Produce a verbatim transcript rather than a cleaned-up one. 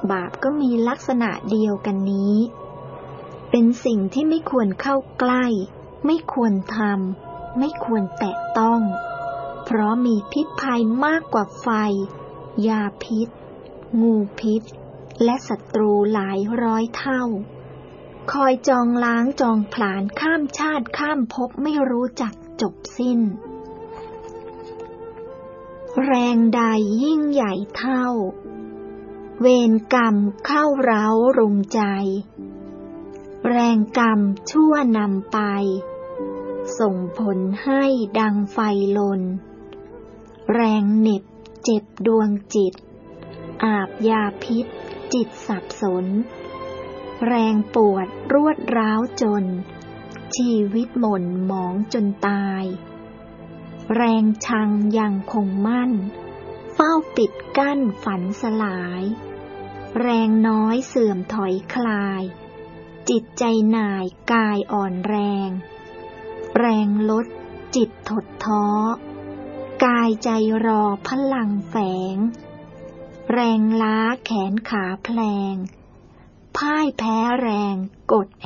บาปก็มีลักษณะเดียวกันนี้เป็นสิ่งที่ไม่ควรเข้าใกล้ไม่ควรทำไม่ควรแตะต้องเพราะมีพิษภัยมากกว่าไฟยาพิษงูพิษและศัตรูหลายร้อยเท่าคอยจองล้างจองผลาญข้ามชาติข้ามภพไม่รู้จักจบสิ้นแรงใดยิ่งใหญ่เท่าเวรกรรมเข้าเร้ารุมใจแรงกรรมชั่วนำไปส่งผลให้ดังไฟลนแรงเหน็บเจ็บดวงจิตอาบยาพิษจิตสับสนแรงปวดรวดร้าวจนชีวิตหม่นหมองจนตายแรงชังยังคงมั่นเฝ้าปิดกั้นฝันสลายแรงน้อยเสื่อมถอยคลายจิตใจหน่ายกายอ่อนแรงแรงลดจิตถดท้อกายใจรอพลังแฝงแรงล้าแขนขาแพลงพ่ายแพ้แรงกด